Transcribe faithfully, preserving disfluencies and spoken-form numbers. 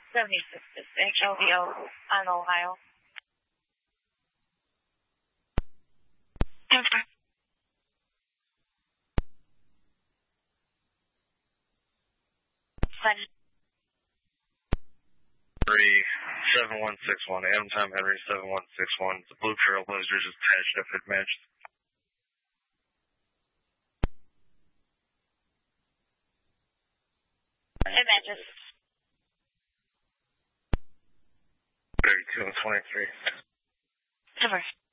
seventy-six is H L V O on Ohio. Over. One. Henry seven one six one, Adam Time Henry seven one six one. The Blue Trailblazers is patched up at match. It matches. thirty-two and twenty-three. Over.